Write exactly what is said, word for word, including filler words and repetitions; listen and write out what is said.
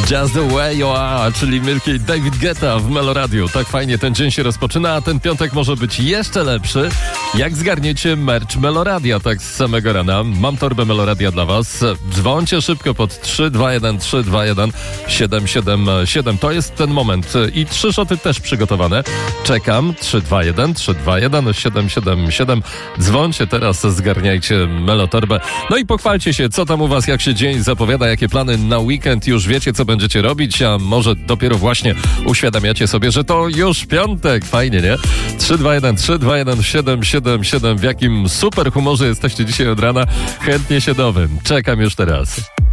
Just the way you are, czyli Milky David Guetta w Meloradiu. Tak fajnie ten dzień się rozpoczyna, a ten piątek może być jeszcze lepszy, jak zgarniecie merch Meloradia tak z samego rana. Mam torbę Meloradia dla was. Dzwońcie szybko pod trzy dwa jeden trzy dwa jeden siedem siedem siedem. To jest ten moment. I trzy szoty też przygotowane. Czekam. trzy dwa jeden trzy dwa jeden siedem siedem siedem. Dzwońcie teraz, zgarniajcie Melotorbę. No i pochwalcie się, co tam u was, jak się dzień zapowiada, jakie plany na weekend. Już wiecie, co będziecie robić, a może dopiero właśnie uświadamiacie sobie, że to już piątek. Fajnie, nie? trzy dwa jeden trzy dwa jeden siedem siedem siedem. W jakim super humorze jesteście dzisiaj od rana? Chętnie się dowiem. Czekam już teraz.